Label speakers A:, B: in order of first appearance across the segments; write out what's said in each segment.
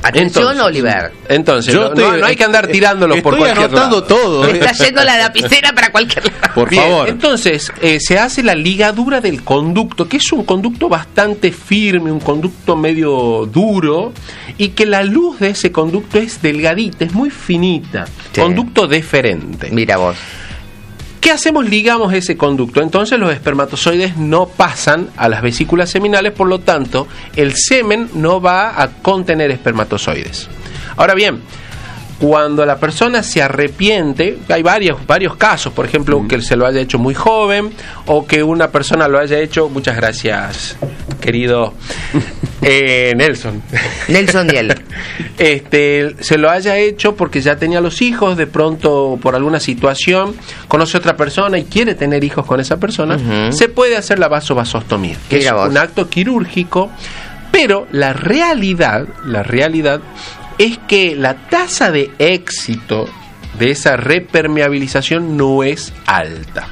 A: Atención,
B: Entonces,
A: Oliver.
B: Entonces, no hay que andar tirándolos por cualquier lado.
C: Estoy anotando todo.
A: Está yendo la lapicera para cualquier lado.
C: Por
B: Bien,
C: favor.
B: entonces, se hace la ligadura del conducto, que es un conducto bastante firme, un conducto medio duro, y que la luz de ese conducto es delgadita, es muy finita.
A: Sí.
B: Conducto deferente.
A: Mira vos.
B: ¿Qué hacemos? Ligamos ese conducto. Entonces los espermatozoides no pasan a las vesículas seminales, por lo tanto, el semen no va a contener espermatozoides. Ahora bien, cuando la persona se arrepiente, hay varios casos, por ejemplo, que se lo haya hecho muy joven, o que una persona lo haya hecho, muchas gracias, querido Nelson
A: Diel.
B: se lo haya hecho porque ya tenía los hijos, de pronto por alguna situación conoce a otra persona y quiere tener hijos con esa persona, se puede hacer la vasovasostomía, que
A: Mira
B: es
A: vos.
B: un acto quirúrgico, pero la realidad es que la tasa de éxito de esa repermeabilización no es alta,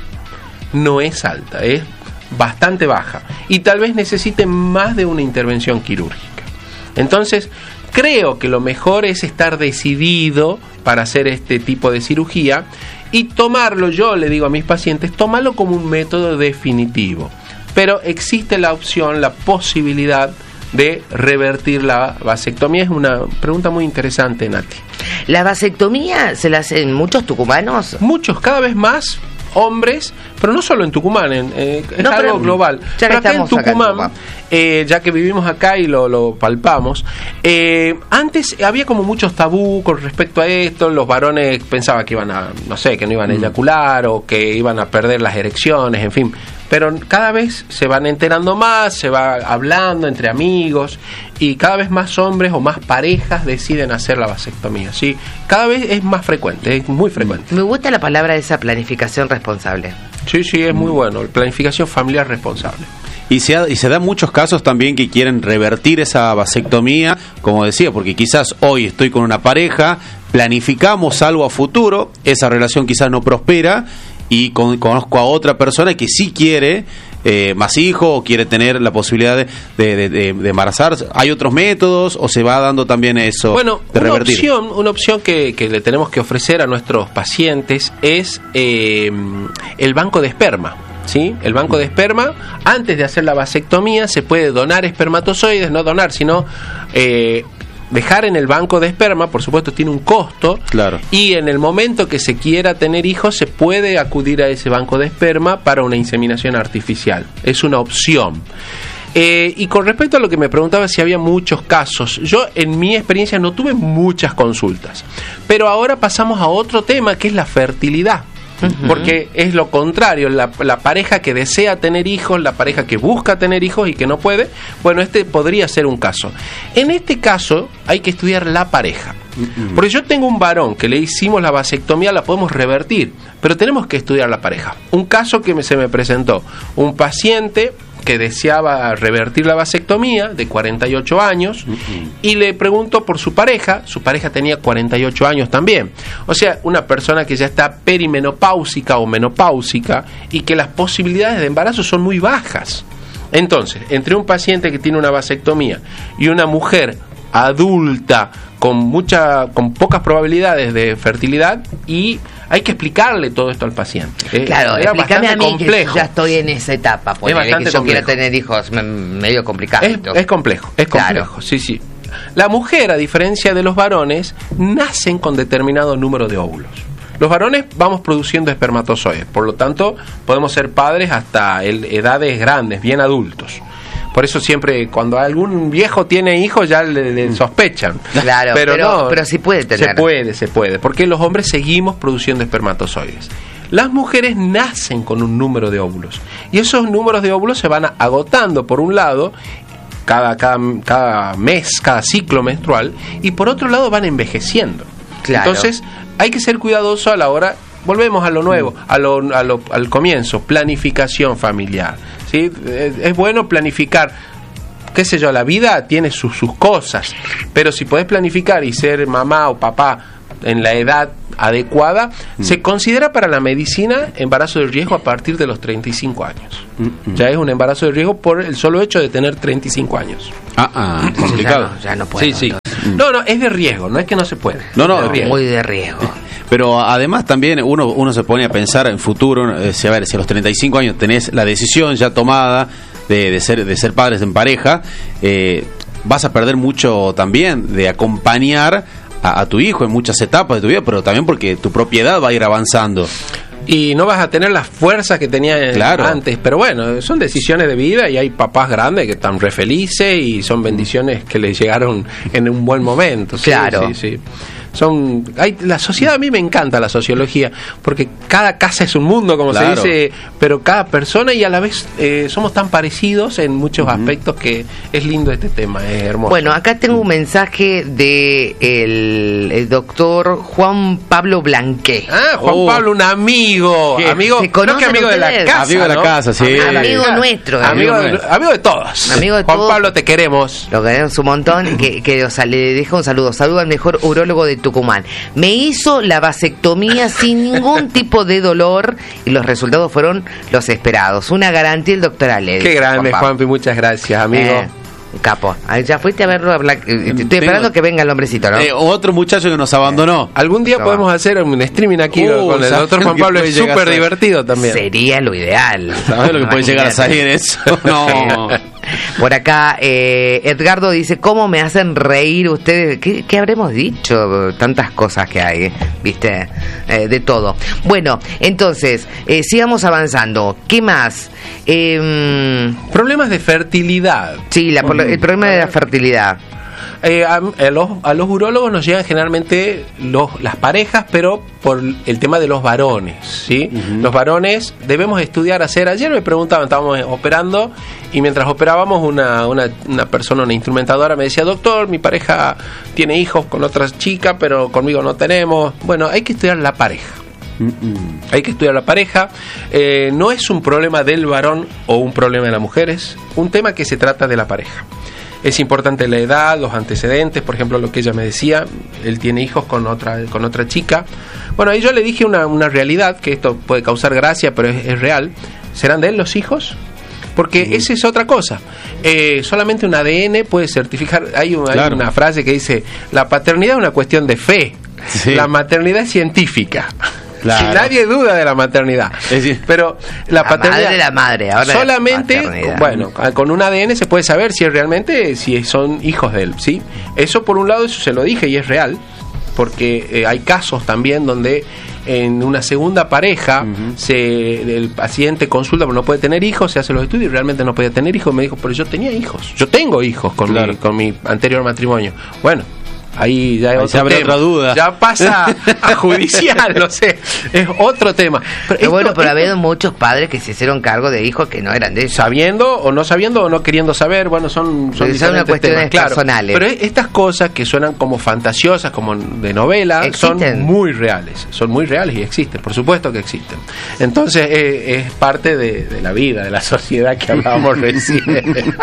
B: es bastante baja y tal vez necesite más de una intervención quirúrgica. Entonces, creo que lo mejor es estar decidido para hacer este tipo de cirugía y tomarlo, yo le digo a mis pacientes, tomarlo como un método definitivo. Pero existe la opción, la posibilidad de revertir la vasectomía. Es una pregunta muy interesante, Nati.
A: ¿La vasectomía se la hacen muchos tucumanos?
B: Muchos, cada vez más hombres, pero no solo en Tucumán, es algo global.
A: Ya
B: pero acá en Tucumán,
A: Tucumán.
B: Ya que vivimos acá y lo palpamos, antes había como muchos tabú con respecto a esto. Los varones pensaban que iban a, no sé, que no iban a eyacular o que iban a perder las erecciones, en fin. Pero cada vez se van enterando más, se va hablando entre amigos y cada vez más hombres o más parejas deciden hacer la vasectomía, ¿sí? Cada vez es más frecuente, es muy frecuente.
A: Me gusta la palabra de esa planificación responsable.
B: Sí, es muy bueno, planificación familiar responsable.
C: Y se da muchos casos también que quieren revertir esa vasectomía, como decía, porque quizás hoy estoy con una pareja, planificamos algo a futuro, esa relación quizás no prospera, y conozco a otra persona que sí quiere más hijos o quiere tener la posibilidad de embarazarse. ¿Hay otros métodos o se va dando también eso?
B: Bueno,
C: de revertir?
B: una opción que le tenemos que ofrecer a nuestros pacientes es el banco de esperma. ¿Sí? El banco de esperma, antes de hacer la vasectomía, se puede donar espermatozoides, no donar, sino dejar en el banco de esperma. Por supuesto tiene un costo,
C: claro.
B: Y en el momento que se quiera tener hijos se puede acudir a ese banco de esperma para una inseminación artificial. Es una opción. Y con respecto a lo que me preguntaba si había muchos casos, yo en mi experiencia no tuve muchas consultas, pero ahora pasamos a otro tema que es la fertilidad. Porque es lo contrario, la pareja que desea tener hijos, la pareja que busca tener hijos y que no puede, bueno, este podría ser un caso. En este caso hay que estudiar la pareja. Porque yo tengo un varón que le hicimos la vasectomía, la podemos revertir, pero tenemos que estudiar la pareja. Un caso que se me presentó, un paciente que deseaba revertir la vasectomía, de 48 años, y le preguntó por su pareja tenía 48 años también. O sea, una persona que ya está perimenopáusica o menopáusica y que las posibilidades de embarazo son muy bajas. Entonces, entre un paciente que tiene una vasectomía y una mujer adulta con pocas probabilidades de fertilidad, y hay que explicarle todo esto al paciente.
A: Claro, explícame a mí
B: complejo.
A: que ya estoy en esa etapa,
B: Es bastante
A: que yo
B: complejo.
A: quiera tener hijos, medio complicado.
B: Es complejo,
A: Claro.
B: sí. La mujer, a diferencia de los varones, nacen con determinado número de óvulos. Los varones vamos produciendo espermatozoides, por lo tanto podemos ser padres hasta edades grandes, bien adultos. Por eso siempre cuando algún viejo tiene hijos ya le sospechan.
A: Claro, pero sí puede tener.
B: Se puede, porque los hombres seguimos produciendo espermatozoides. Las mujeres nacen con un número de óvulos y esos números de óvulos se van agotando por un lado cada mes, cada ciclo menstrual, y por otro lado van envejeciendo.
A: Claro.
B: Entonces hay que ser cuidadoso a la hora. Volvemos a lo nuevo, al comienzo, planificación familiar, ¿sí? Es bueno planificar, qué sé yo, la vida tiene sus cosas, pero si podés planificar y ser mamá o papá en la edad adecuada, se considera para la medicina embarazo de riesgo a partir de los 35 años. Ya es un embarazo de riesgo por el solo hecho de tener 35 años.
C: Complicado.
A: Ya no puedo.
B: Sí. No, es de riesgo, no es que no se puede.
A: Muy de riesgo.
C: Pero además también uno se pone a pensar en futuro, si a los 35 años tenés la decisión ya tomada de ser padres en pareja, vas a perder mucho también de acompañar a tu hijo en muchas etapas de tu vida, pero también porque tu propiedad va a ir avanzando.
B: Y no vas a tener las fuerzas que tenías antes, pero bueno, son decisiones de vida y hay papás grandes que están re felices y son bendiciones que les llegaron en un buen momento.
A: Claro.
B: Sí. La sociedad, a mí me encanta la sociología, porque cada casa es un mundo, como se dice, pero cada persona, y a la vez somos tan parecidos en muchos aspectos que es lindo este tema, es hermoso.
A: Bueno, acá tengo un mensaje de el doctor Juan Pablo Blanqué.
B: Juan Pablo, un amigo. Amigo,
A: no que amigo de la casa.
C: Amigo de la casa, sí.
A: Amigo nuestro.
B: Amigo de todos.
A: Amigo de
B: Juan
A: todos.
B: Pablo, te queremos.
A: Lo queremos un montón. Que le dejo un saludo. Saludo al mejor urólogo de Tucumán. Me hizo la vasectomía sin ningún tipo de dolor y los resultados fueron los esperados. Una garantía el doctor Ale.
B: Qué grande, Juanpi, muchas gracias, amigo.
A: Capo. Ya fuiste a verlo. Estoy esperando que venga el hombrecito, ¿no?
C: Otro muchacho que nos abandonó.
B: Algún día podemos hacer un streaming aquí con el doctor Juan Pablo. Es súper divertido también.
A: Sería lo ideal.
C: ¿Sabes lo que puede llegar a salir eso? No.
A: Por acá, Edgardo dice, ¿cómo me hacen reír ustedes? ¿Qué habremos dicho? Tantas cosas que hay, ¿viste? De todo. Bueno, entonces, sigamos avanzando. ¿Qué más?
B: Problemas de fertilidad.
A: Sí, el problema de la fertilidad.
B: A los urólogos nos llegan generalmente las parejas, pero por el tema de los varones, ¿sí? Los varones debemos estudiar, ayer me preguntaban, estábamos operando y mientras operábamos una persona, una instrumentadora me decía, doctor, mi pareja tiene hijos con otra chica, pero conmigo no tenemos. Bueno, hay que estudiar la pareja. Hay que estudiar la pareja. No es un problema del varón o un problema de la mujer, es un tema que se trata de la pareja. Es importante la edad, los antecedentes, por ejemplo, lo que ella me decía, él tiene hijos con otra chica. Bueno, ahí yo le dije una realidad, que esto puede causar gracia, pero es real. ¿Serán de él los hijos? Porque esa es otra cosa. Solamente un ADN puede certificar. Hay una frase que dice, la paternidad es una cuestión de fe, la maternidad es científica. Claro. Nadie duda de la maternidad, pero la paternidad,
A: la madre, ahora
B: solamente, bueno, con un ADN se puede saber si son hijos de él, ¿sí? Eso por un lado, eso se lo dije y es real, porque hay casos también donde en una segunda pareja el paciente consulta pero no puede tener hijos, se hace los estudios y realmente no podía tener hijos. Me dijo, pero yo tenía hijos, yo tengo hijos con mi anterior matrimonio. Bueno, ahí ya es otro tema.
C: Otra duda.
B: Ya pasa a judicial, no sé, es otro tema.
A: Pero ha habido muchos padres que se hicieron cargo de hijos que no eran de ellos.
B: Sabiendo o no queriendo saber, bueno, son
A: una cuestiones personales.
B: Pero estas cosas que suenan como fantasiosas, como de novela, son muy reales y existen, por supuesto que existen. Entonces es parte de la vida, de la sociedad que hablábamos recién.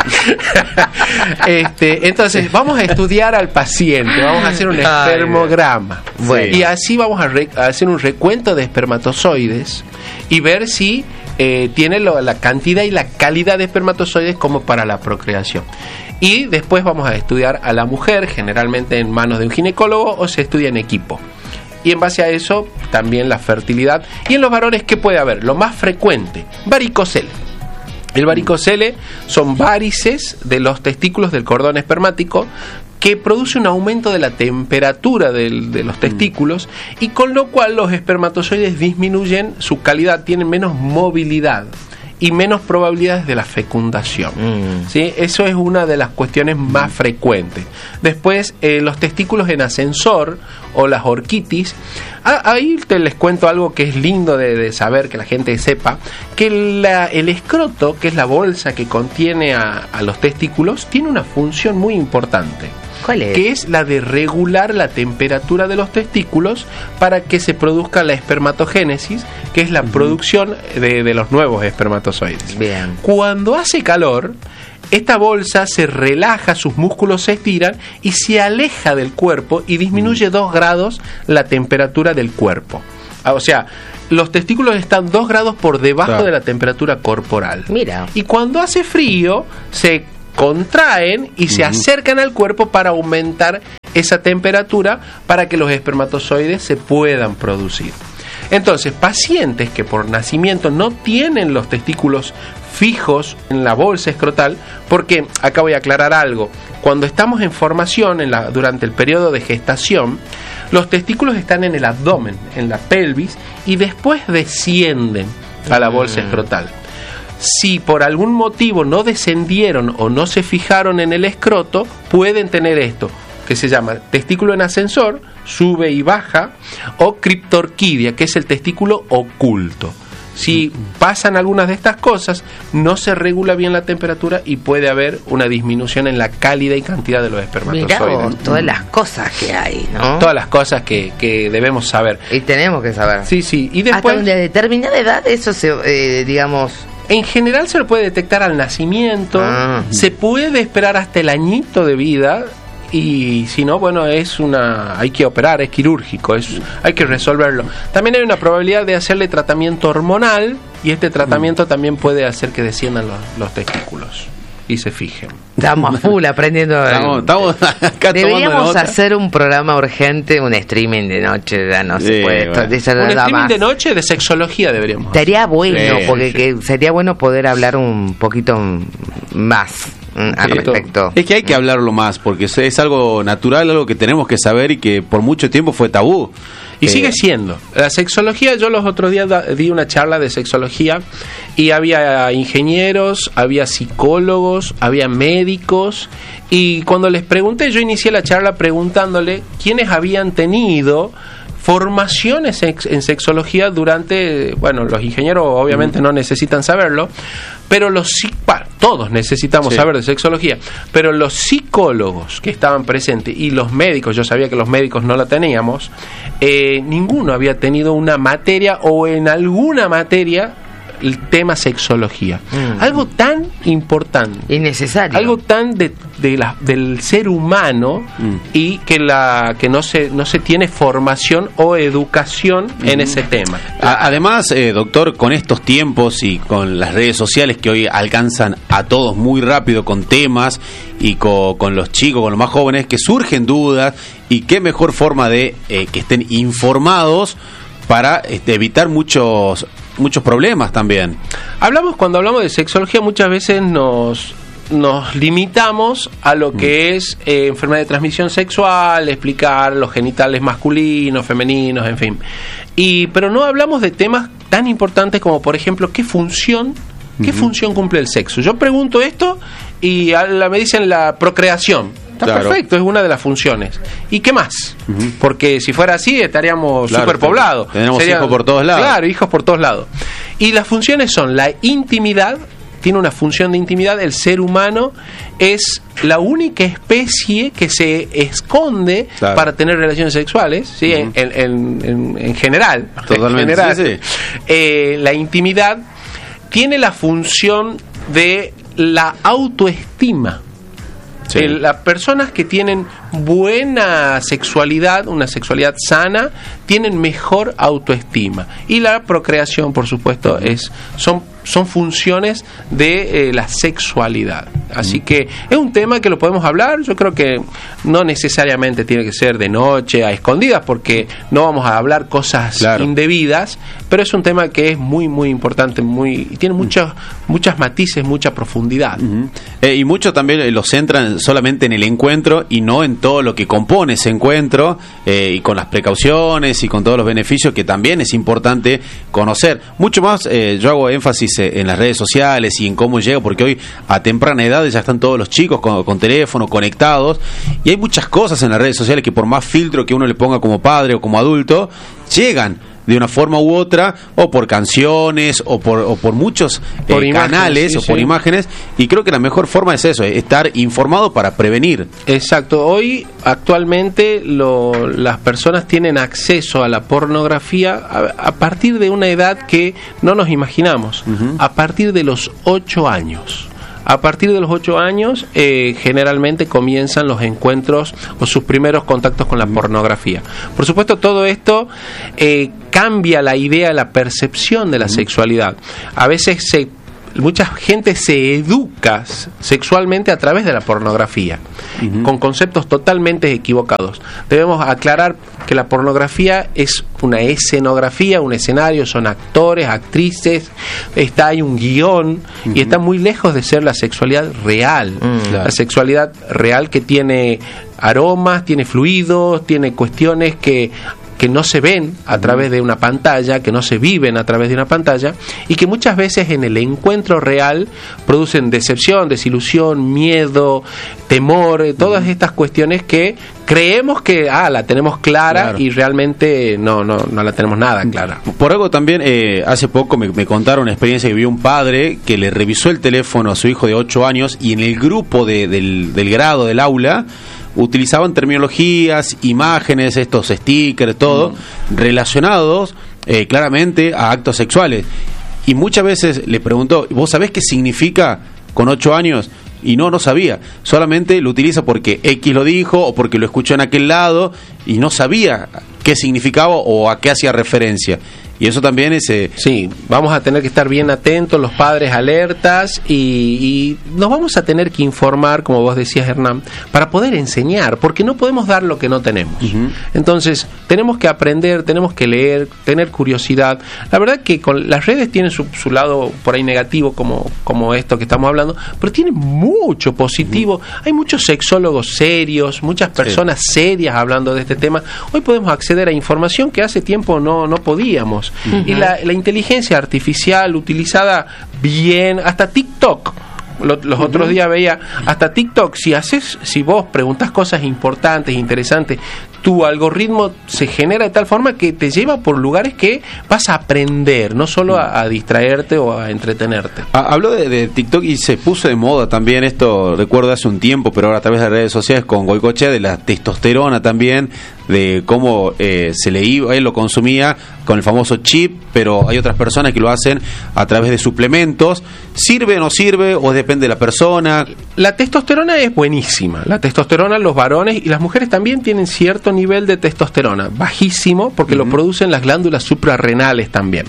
B: Entonces vamos a estudiar al paciente. Vamos a hacer un espermograma. Bueno. Y así vamos a hacer un recuento de espermatozoides y ver si tiene la cantidad y la calidad de espermatozoides como para la procreación. Y después vamos a estudiar a la mujer, generalmente en manos de un ginecólogo, o se estudia en equipo. Y en base a eso, también la fertilidad. Y en los varones, ¿qué puede haber? Lo más frecuente, varicocele. El varicocele son varices de los testículos del cordón espermático que produce un aumento de la temperatura de los testículos y con lo cual los espermatozoides disminuyen su calidad, tienen menos movilidad y menos probabilidades de la fecundación. ¿Sí? Eso es una de las cuestiones más frecuentes. Después, los testículos en ascensor o las orquitis. Ahí les cuento algo que es lindo de saber, que la gente sepa, que el escroto, que es la bolsa que contiene a los testículos, tiene una función muy importante.
A: ¿Cuál es?
B: Que es la de regular la temperatura de los testículos para que se produzca la espermatogénesis, que es la producción de los nuevos espermatozoides.
A: Bien.
B: Cuando hace calor, esta bolsa se relaja, sus músculos se estiran y se aleja del cuerpo y disminuye 2 grados la temperatura del cuerpo. O sea, los testículos están 2 grados por debajo de la temperatura corporal.
A: Mira.
B: Y cuando hace frío, se contraen y se acercan al cuerpo para aumentar esa temperatura para que los espermatozoides se puedan producir. Entonces, pacientes que por nacimiento no tienen los testículos fijos en la bolsa escrotal, porque acá voy a aclarar algo, cuando estamos en formación durante el periodo de gestación, los testículos están en el abdomen, en la pelvis, y después descienden a la bolsa escrotal. Si por algún motivo no descendieron o no se fijaron en el escroto, pueden tener esto, que se llama testículo en ascensor, sube y baja, o criptorquidia, que es el testículo oculto. Si pasan algunas de estas cosas, no se regula bien la temperatura y puede haber una disminución en la calidad y cantidad de los espermatozoides.
A: Mirá vos, todas las cosas que hay, ¿no?
B: Todas las cosas que debemos saber.
A: Y tenemos que saber.
B: Sí, sí. Y después,
A: hasta una determinada edad, eso se, digamos...
B: En general se lo puede detectar al nacimiento, se puede esperar hasta el añito de vida, y si no, bueno, hay que operar, es quirúrgico, hay que resolverlo. También hay una probabilidad de hacerle tratamiento hormonal, y este tratamiento también puede hacer que desciendan los testículos y se fijen.
A: Estamos a full aprendiendo.
C: Estamos acá.
A: Deberíamos hacer un programa urgente, un streaming de noche, ya no se puede.
B: Bueno. Un streaming de noche de sexología deberíamos.
A: Estaría bueno, porque que sería bueno poder hablar un poquito más al respecto.
C: Es que hay que hablarlo más, porque es algo natural, algo que tenemos que saber y que por mucho tiempo fue tabú.
B: Y sigue siendo. La sexología, yo los otros días di una charla de sexología y había ingenieros, había psicólogos, había médicos, y cuando les pregunté, yo inicié la charla preguntándole quiénes habían tenido formaciones en sexología durante, bueno, los ingenieros obviamente no necesitan saberlo, pero todos necesitamos saber de sexología, pero los psicólogos que estaban presentes y los médicos, yo sabía que los médicos no la teníamos, ninguno había tenido una materia o en alguna materia el tema sexología. Algo tan importante
A: y necesario,
B: algo tan del ser humano, y que no se tiene formación o educación en ese tema.
C: Además, doctor, con estos tiempos y con las redes sociales que hoy alcanzan a todos muy rápido con temas, y con los chicos, con los más jóvenes, que surgen dudas, y qué mejor forma de que estén informados para evitar muchos problemas también. Cuando hablamos de sexología, muchas veces nos limitamos a lo que es enfermedad de transmisión sexual, explicar los genitales masculinos, femeninos, en fin. Pero no hablamos de temas tan importantes como, por ejemplo, ¿qué función cumple el sexo? Yo pregunto esto y me dicen la procreación. Está perfecto, es una de las funciones. ¿Y qué más? Porque si fuera así estaríamos superpoblados. Tenemos hijos por todos lados.
B: Claro, hijos por todos lados. Y las funciones son la intimidad, tiene una función de intimidad. El ser humano es la única especie que se esconde para tener relaciones sexuales, ¿sí? En general.
C: Totalmente.
B: En general. Sí. La intimidad tiene la función de la autoestima. Sí. Las personas que tienen buena sexualidad, una sexualidad sana, tienen mejor autoestima. Y la procreación, por supuesto, son funciones de la sexualidad. Así que es un tema que lo podemos hablar. Yo creo que no necesariamente tiene que ser de noche, a escondidas, porque no vamos a hablar cosas indebidas, pero es un tema que es muy, muy importante, tiene muchas matices, mucha profundidad.
C: Y mucho también lo centran solamente en el encuentro y no en todo lo que compone ese encuentro, y con las precauciones y con todos los beneficios que también es importante conocer. Mucho más, yo hago énfasis en las redes sociales y en cómo llega, porque hoy a temprana edad ya están todos los chicos con teléfono conectados, y hay muchas cosas en las redes sociales que por más filtro que uno le ponga como padre o como adulto, llegan de una forma u otra, o por canciones, o por muchos canales, por imágenes, y creo que la mejor forma es eso, estar informado para prevenir.
B: Exacto. Hoy, actualmente, las personas tienen acceso a la pornografía a partir de una edad que no nos imaginamos, a partir de los 8 años. A partir de los 8 años, generalmente comienzan los encuentros o sus primeros contactos con la pornografía. Por supuesto, todo esto cambia la idea, la percepción de la sexualidad. A veces mucha gente se educa sexualmente a través de la pornografía, con conceptos totalmente equivocados. Debemos aclarar que la pornografía es una escenografía, un escenario, son actores, actrices, hay un guión, y está muy lejos de ser la sexualidad real. La sexualidad real que tiene aromas, tiene fluidos, tiene cuestiones que no se ven a través de una pantalla, que no se viven a través de una pantalla, y que muchas veces en el encuentro real producen decepción, desilusión, miedo, temor, todas estas cuestiones que creemos que la tenemos clara, y realmente no la tenemos nada clara.
C: Por algo también, hace poco me contaron una experiencia que vivió un padre que le revisó el teléfono a su hijo de 8 años, y en el grupo del grado, del aula, utilizaban terminologías, imágenes, estos stickers, todo, relacionados claramente a actos sexuales. Y muchas veces le preguntó, ¿vos sabés qué significa con 8 años? Y no sabía. Solamente lo utiliza porque X lo dijo o porque lo escuchó en aquel lado y no sabía qué significaba o a qué hacía referencia. Y eso también es...
B: Sí, vamos a tener que estar bien atentos, los padres alertas, y nos vamos a tener que informar, como vos decías, Hernán, para poder enseñar, porque no podemos dar lo que no tenemos. Entonces, tenemos que aprender, tenemos que leer, tener curiosidad. La verdad que con las redes tienen su lado por ahí negativo, como esto que estamos hablando, pero tiene mucho positivo. Hay muchos sexólogos serios, muchas personas serias hablando de este tema. Hoy podemos acceder a información que hace tiempo no podíamos. Y la inteligencia artificial utilizada bien, hasta TikTok. Los otros días veía hasta TikTok, si vos preguntás cosas importantes, interesantes, tu algoritmo se genera de tal forma que te lleva por lugares que vas a aprender, no solo a distraerte o a entretenerte.
C: Habló de TikTok y se puso de moda también esto, recuerdo hace un tiempo, pero ahora a través de redes sociales con Goicoechea, de la testosterona también, de cómo se le iba, él lo consumía con el famoso chip, pero hay otras personas que lo hacen a través de suplementos. ¿Sirve o no sirve o depende de la persona?
B: La testosterona es buenísima. La testosterona, los varones y las mujeres también tienen cierto nivel de testosterona, bajísimo, porque lo producen las glándulas suprarrenales también.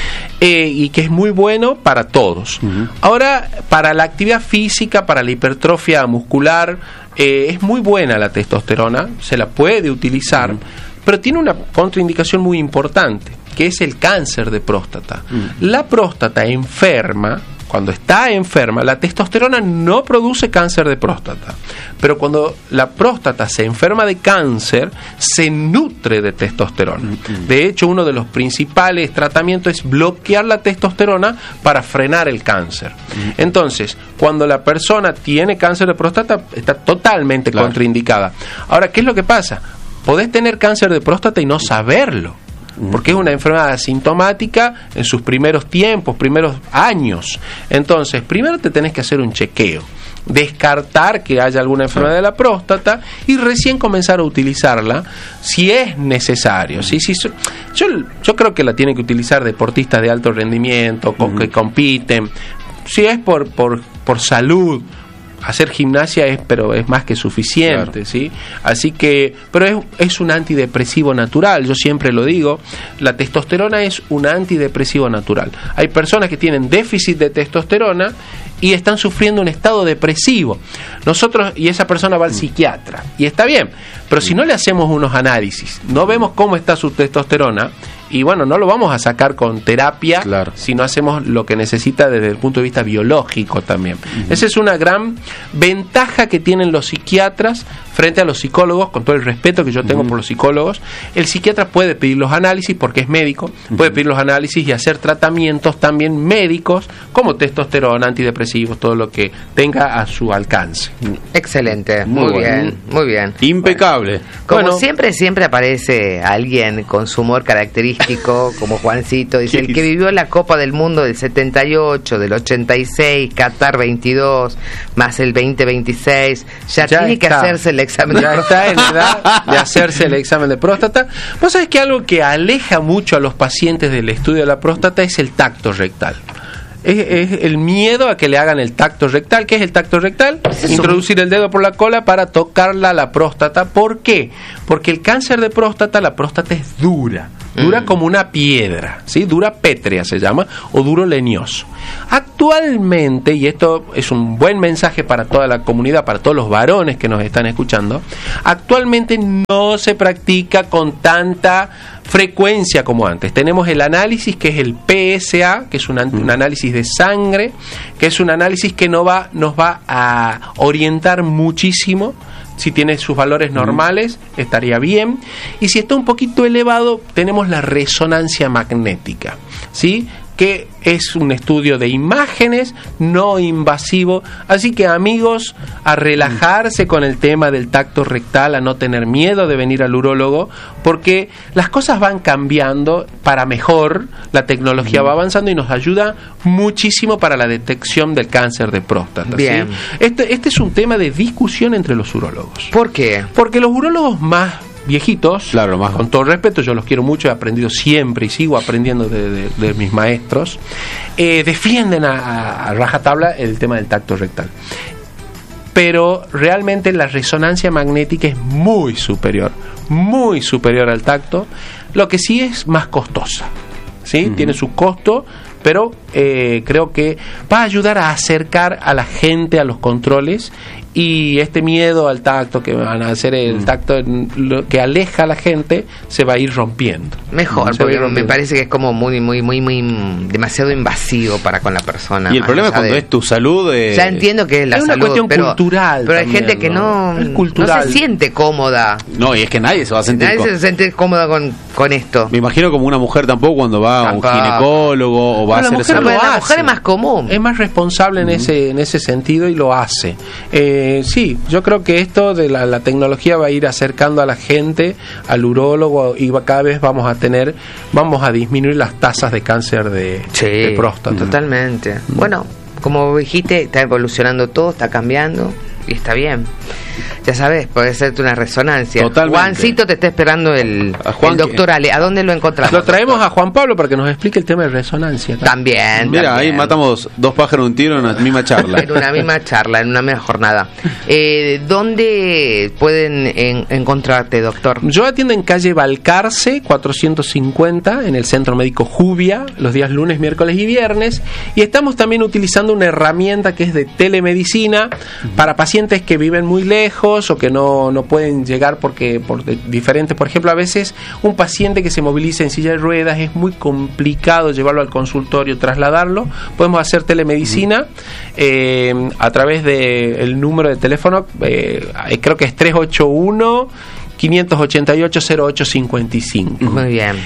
B: Y que es muy bueno para todos. Ahora, para la actividad física, para la hipertrofia muscular, es muy buena la testosterona, se la puede utilizar, pero tiene una contraindicación muy importante, que es el cáncer de próstata. La próstata enferma. Cuando está enferma, la testosterona no produce cáncer de próstata, pero cuando la próstata se enferma de cáncer, se nutre de testosterona. De hecho, uno de los principales tratamientos es bloquear la testosterona para frenar el cáncer. Entonces, cuando la persona tiene cáncer de próstata, está totalmente contraindicada. Ahora, ¿qué es lo que pasa? Podés tener cáncer de próstata y no saberlo, porque es una enfermedad asintomática en sus primeros tiempos, primeros años. Entonces, primero te tenés que hacer un chequeo, descartar que haya alguna enfermedad de la próstata y recién comenzar a utilizarla si es necesario. Yo creo que la tienen que utilizar deportistas de alto rendimiento, que compiten. Si es por salud, hacer gimnasia pero es más que suficiente, ¿sí? Así que, pero es un antidepresivo natural, yo siempre lo digo, la testosterona es un antidepresivo natural. Hay personas que tienen déficit de testosterona y están sufriendo un estado depresivo. Y esa persona va al psiquiatra, y está bien, pero si no le hacemos unos análisis, no vemos cómo está su testosterona, y bueno, no lo vamos a sacar con terapia, si no hacemos lo que necesita desde el punto de vista biológico también. Esa es una gran ventaja que tienen los psiquiatras frente a los psicólogos, con todo el respeto que yo tengo por los psicólogos. El psiquiatra puede pedir los análisis porque es médico, puede pedir los análisis y hacer tratamientos también médicos, como testosterona, antidepresivos, todo lo que tenga a su alcance.
A: Excelente, muy bien, muy bien.
C: Impecable.
A: Como siempre aparece alguien con su humor característico, como Juancito, dice, el que vivió la Copa del Mundo del 78, del 86, Qatar 22, más el 2026, ya tiene que hacerse el examen de próstata.
B: Ya está en edad de hacerse el examen de próstata. Vos sabés que algo que aleja mucho a los pacientes del estudio de la próstata es el tacto rectal. es el miedo a que le hagan el tacto rectal. ¿Qué es el tacto rectal? Introducir el dedo por la cola para tocarla la próstata. ¿Por qué? Porque el cáncer de próstata, la próstata es dura como una piedra, ¿sí? Dura pétrea se llama, o duro leñoso. Actualmente, y esto es un buen mensaje para toda la comunidad, para todos los varones que nos están escuchando, actualmente no se practica con tanta frecuencia como antes. Tenemos el análisis que es el PSA, que es un análisis de sangre, que es un análisis que nos va a orientar muchísimo. Si tiene sus valores normales, estaría bien. Y si está un poquito elevado, tenemos la resonancia magnética, ¿sí? Que es un estudio de imágenes no invasivo. Así que, amigos, a relajarse con el tema del tacto rectal, a no tener miedo de venir al urólogo, porque las cosas van cambiando para mejor, la tecnología va avanzando y nos ayuda muchísimo para la detección del cáncer de próstata.
A: Bien.
B: ¿Sí? Este es un tema de discusión entre los urólogos.
A: ¿Por qué?
B: Porque los urólogos más viejitos,
C: claro, más
B: con todo respeto, yo los quiero mucho, he aprendido siempre y sigo aprendiendo de mis maestros, defienden a rajatabla el tema del tacto rectal. Pero realmente la resonancia magnética es muy superior al tacto, lo que sí es más costosa, ¿sí? Tiene su costo, pero creo que va a ayudar a acercar a la gente a los controles, y este miedo al tacto, que van a hacer el tacto lo que aleja a la gente, se va a ir rompiendo.
A: Mejor, porque me parece que es como muy demasiado invasivo para con la persona.
C: Y el problema es cuando es tu salud.
A: Ya entiendo que es la
B: es
A: salud,
B: una cuestión cultural.
A: Pero hay
B: también,
A: gente que no se siente cómoda.
C: No, y es que nadie se va a sentir
A: Nadie se siente cómoda con esto.
C: Me imagino como una mujer tampoco cuando va a un ginecólogo o va a hacer esa.
A: La mujer es más común.
B: Es más responsable en ese sentido y lo hace. Sí, yo creo que esto de la tecnología va a ir acercando a la gente al urólogo, y cada vez vamos a disminuir las tasas de cáncer de próstata.
A: Totalmente. Bueno, como dijiste, está evolucionando todo, está cambiando y está bien. Ya sabes, puede hacerte una resonancia.
C: Totalmente.
A: Juancito te está esperando el doctor Ale. ¿A dónde lo encontramos?
B: Lo traemos a Juan Pablo para que nos explique el tema de resonancia.
A: También.
C: Mira, ahí matamos dos pájaros de un tiro en una misma charla.
A: En una misma charla, en una misma jornada. ¿Dónde pueden encontrarte, doctor?
B: Yo atiendo en calle Balcarce 450, en el Centro Médico Jubia, los días lunes, miércoles y viernes. Y estamos también utilizando una herramienta que es de telemedicina para pacientes que viven muy lejos o que no pueden llegar por diferentes. Por ejemplo, a veces un paciente que se moviliza en silla de ruedas es muy complicado llevarlo al consultorio, trasladarlo. Podemos hacer telemedicina a través del número de teléfono, creo que es 381 588-0855.
A: Muy bien.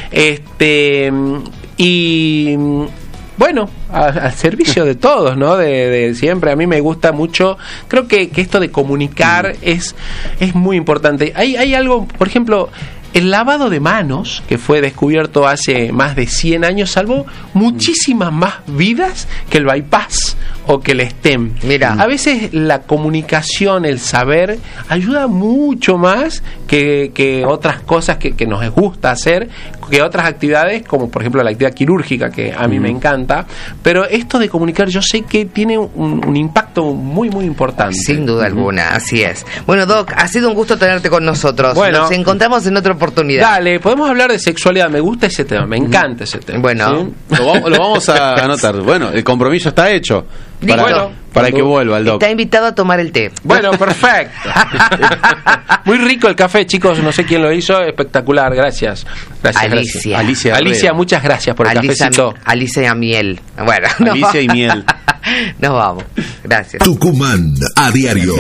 B: Y bueno, al servicio de todos, ¿no? De siempre. A mí me gusta mucho. Creo que esto de comunicar es muy importante. Hay algo, por ejemplo, el lavado de manos, que fue descubierto hace más de 100 años, salvó muchísimas más vidas que el bypass o que el STEM.
A: Mira.
B: A veces la comunicación, el saber, ayuda mucho más que otras cosas que nos gusta hacer, que otras actividades, como por ejemplo la actividad quirúrgica, que a mí me encanta. Pero esto de comunicar, yo sé que tiene un impacto muy, muy importante.
A: Sin duda alguna, así es. Bueno, Doc, ha sido un gusto tenerte con nosotros.
B: Bueno,
A: nos encontramos en otra oportunidad.
B: Dale, podemos hablar de sexualidad. Me gusta ese tema, me encanta ese tema.
A: Bueno,
C: ¿sí? Lo vamos a anotar. Bueno, el compromiso está hecho para que vuelva el Doc.
A: Está invitado a tomar el té.
B: Bueno, perfecto. Muy rico el café, chicos. No sé quién lo hizo. Espectacular, gracias.
A: Alicia.
B: Alicia, muchas gracias por el cafecito.
A: Alicia y miel. Bueno,
C: Alicia y miel.
A: Nos vamos. Gracias.
D: Tucumán a diario.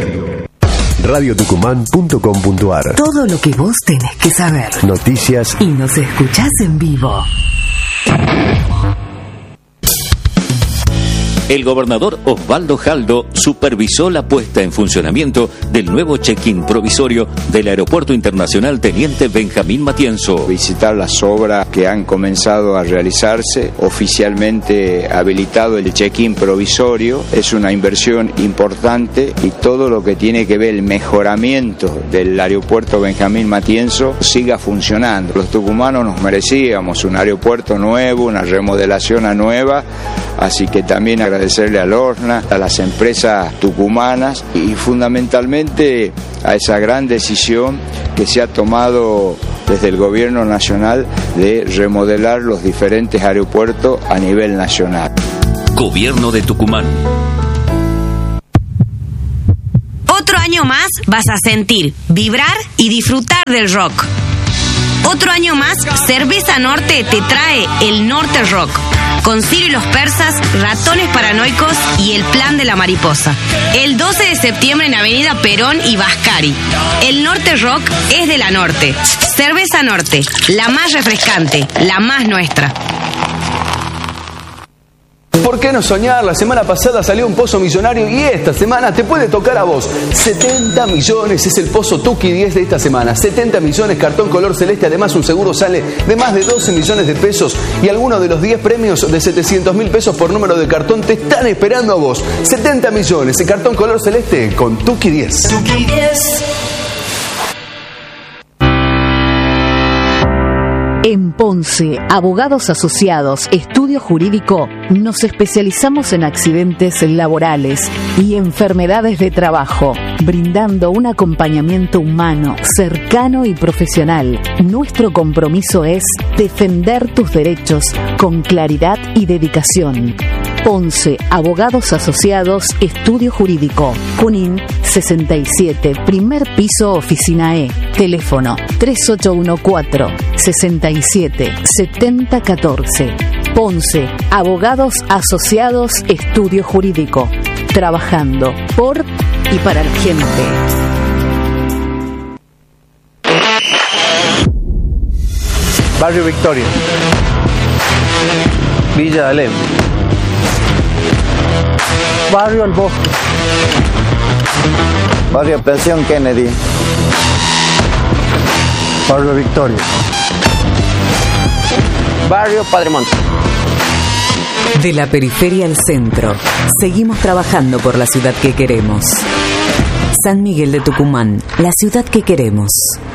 D: radiotucumán.com.ar.
E: Todo lo que vos tenés que saber.
D: Noticias.
E: Y nos escuchás en vivo.
F: El gobernador Osvaldo Jaldo supervisó la puesta en funcionamiento del nuevo check-in provisorio del Aeropuerto Internacional Teniente Benjamín Matienzo.
G: Visitar las obras que han comenzado a realizarse, oficialmente habilitado el check-in provisorio, es una inversión importante y todo lo que tiene que ver el mejoramiento del Aeropuerto Benjamín Matienzo siga funcionando. Los tucumanos nos merecíamos un aeropuerto nuevo, una remodelación nueva, así que también agradecerle al Lorna, a las empresas tucumanas y fundamentalmente a esa gran decisión que se ha tomado desde el gobierno nacional de remodelar los diferentes aeropuertos a nivel nacional.
F: Gobierno de Tucumán.
H: Otro año más vas a sentir, vibrar y disfrutar del rock. Otro año más, Cerveza Norte te trae el Norte Rock, con Ciro y los Persas, Ratones Paranoicos y El Plan de la Mariposa. El 12 de septiembre en Avenida Perón y Vascari. El Norte Rock es de la Norte. Cerveza Norte, la más refrescante, la más nuestra.
I: ¿Por qué no soñar? La semana pasada salió un pozo millonario y esta semana te puede tocar a vos. 70 millones es el pozo Tuki 10 de esta semana. 70 millones, cartón color celeste. Además, un seguro sale de más de 12 millones de pesos. Y algunos de los 10 premios de 700.000 pesos por número de cartón te están esperando a vos. 70 millones, el cartón color celeste con Tuki 10. Tuki 10.
E: En Ponce, Abogados Asociados, Estudio Jurídico, nos especializamos en accidentes laborales y enfermedades de trabajo, brindando un acompañamiento humano, cercano y profesional. Nuestro compromiso es defender tus derechos con claridad y dedicación. Ponce, Abogados Asociados, Estudio Jurídico. Junín 67, primer piso, oficina E. Teléfono 3814-67-7014. Ponce, Abogados Asociados, Estudio Jurídico. Trabajando por y para la gente.
J: Barrio Victoria, Villa Alem, Barrio El Bosque, Barrio Pensión Kennedy, Barrio Victoria, Barrio Padre Monte.
E: De la periferia al centro, seguimos trabajando por la ciudad que queremos. San Miguel de Tucumán, la ciudad que queremos.